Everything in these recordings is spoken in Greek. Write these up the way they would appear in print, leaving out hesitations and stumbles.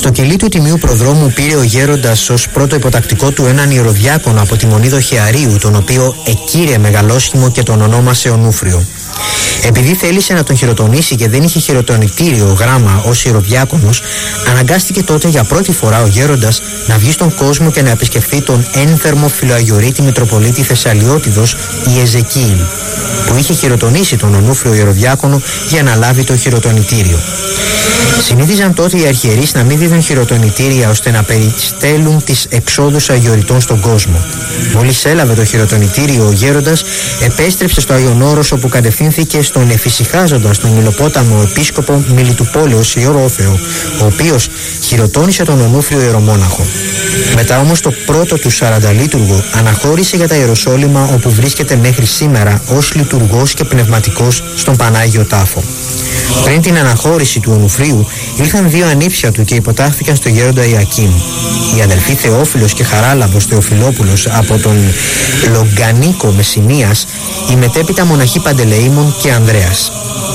Στο κελί του Τιμίου Προδρόμου πήρε ο γέροντας ως πρώτο υποτακτικό του έναν ιεροδιάκονο από τη Μονή Δοχεαρίου, τον οποίο εκήρε μεγαλόσχημο και τον ονόμασε Ονούφριο. Επειδή θέλησε να τον χειροτονήσει και δεν είχε χειροτονητήριο γράμμα ως ιεροδιάκονος, αναγκάστηκε τότε για πρώτη φορά ο γέροντας να βγει στον κόσμο και να επισκεφθεί τον ένθερμο φιλοαγιορείτη Μητροπολίτη Θεσσαλιώτιδος Ιεζεκίην, που είχε χειροτονήσει τον Ονούφριο ιεροδιάκονο για να λάβει το χειροτονητήριο. Συνήθιζαν τότε οι αρχιερείς να μην δίδουν χειροτονητήρια ώστε να περιστέλουν τις εξόδους αγιοριτών στον κόσμο. Μόλις έλαβε το χειροτονητήριο, ο γέροντας επέστρεψε στο Άγιον Όρος, όπου κατευθύνθηκε στον εφησυχάζοντα στον Μιλοπόταμο επίσκοπο Μιλιτουπόλεως Ιερόθεο, ο οποίος χειροτώνησε τον Ονούφριο ιερομόναχο. Μετά όμως το πρώτο του 40 λειτουργό αναχώρησε για τα Ιεροσόλυμα, όπου βρίσκεται μέχρι σήμερα ως λειτουργός και πνευματικός στον Πανάγιο Τάφο. Πριν την αναχώρηση του Ονουφρίου ήλθαν δύο ανήψια του και υποτάχθηκαν στο γέροντα Ιακήμ. Οι αδελφοί Θεόφιλος και Χαράλαμπος Θεοφιλόπουλος από τον Λογκανίκο Μεσσηνίας, οι μετέπειτα μοναχοί Παντελεήμων και Ανδρέας.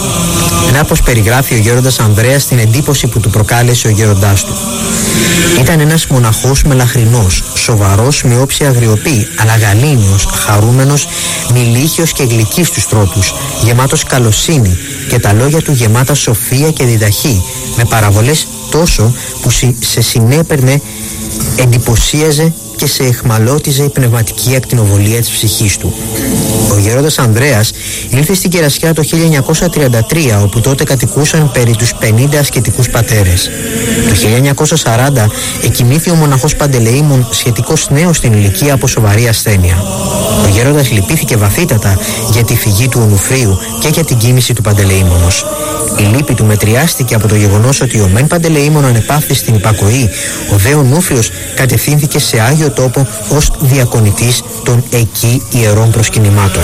Να πως περιγράφει ο γέροντας Ανδρέας την εντύπωση που του προκάλεσε ο γέροντάς του. Ήταν ένας μοναχός μελαχρινός, σοβαρός με όψη αγριοπή, αλλά γαλήνιος, χαρούμενος, μιλίχιος και γλυκής στους τρόπους, γεμάτος καλοσύνη και τα λόγια του γεμάτα σοφία και διδαχή, με παραβολές τόσο που σε συνέπαιρνε, εντυπωσίαζε και σε εχμαλώτιζε η πνευματική ακτινοβολία της ψυχής του. Ο γέροντας Ανδρέας ήλθε στην Κερασιά το 1933, όπου τότε κατοικούσαν περί τους 50 ασκητικούς πατέρες. Το 1940 εκοιμήθη ο μοναχός Παντελεήμων, σχετικώς νέος στην ηλικία, από σοβαρή ασθένεια. Ο γέροντας λυπήθηκε βαθύτατα για τη φυγή του Ονουφρίου και για την κοίμηση του Παντελεήμονος. Η λύπη του μετριάστηκε από το γεγονός ότι ο μεν Παντελεήμων ανεπαύθη στην υπακοή, ο δε Ονούφριος κατευθύνθηκε σε Άγιο Τόπο ως διακονητής των εκεί ιερών προσκυνημάτων.